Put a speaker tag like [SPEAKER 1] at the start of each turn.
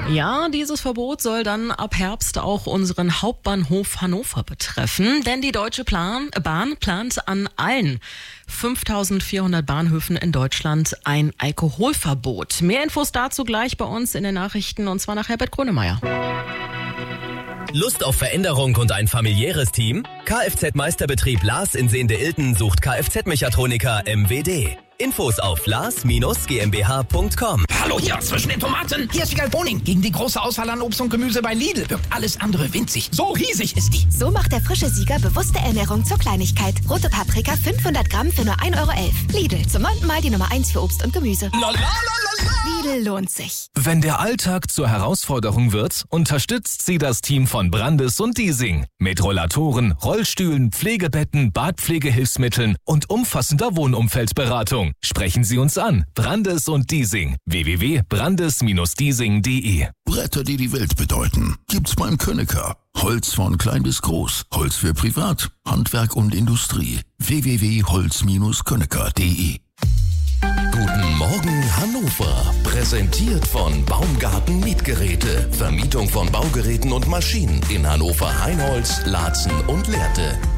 [SPEAKER 1] Ja, dieses Verbot soll dann ab Herbst auch unseren Hauptbahnhof Hannover betreffen, denn die Deutsche Bahn plant an allen 5.400 Bahnhöfen in Deutschland ein Alkoholverbot. Mehr Infos dazu gleich bei uns in den Nachrichten, und zwar nach Herbert Grönemeyer.
[SPEAKER 2] Lust auf Veränderung und ein familiäres Team? Kfz-Meisterbetrieb Lars in Sehnde-Ilten sucht Kfz-Mechatroniker MWD. Infos auf lars-gmbh.com.
[SPEAKER 3] Hallo hier, zwischen den Tomaten. Hier ist Wiegald Boning. Gegen die große Auswahl an Obst und Gemüse bei Lidl wirkt alles andere winzig. So riesig ist die.
[SPEAKER 4] So macht der frische Sieger bewusste Ernährung zur Kleinigkeit. Rote Paprika 500 Gramm für nur 1,11 €. Lidl, zum 9. Mal die Nummer 1 für Obst und Gemüse. Lidl lohnt sich.
[SPEAKER 5] Wenn der Alltag zur Herausforderung wird, unterstützt sie das Team von Brandes und Diesing. Mit Rollatoren, Rollstühlen, Pflegebetten, Badpflegehilfsmitteln und umfassender Wohnumfeldberatung. Sprechen Sie uns an. Brandes und Diesing. www.brandes-diesing.de.
[SPEAKER 6] Bretter, die die Welt bedeuten, gibt's beim Könecker. Holz von klein bis groß. Holz für Privat, Handwerk und Industrie. www.holz-könecker.de.
[SPEAKER 7] Guten Morgen Hannover. Präsentiert von Baumgarten Mietgeräte. Vermietung von Baugeräten und Maschinen in Hannover, Heinholz, Laatzen und Lehrte.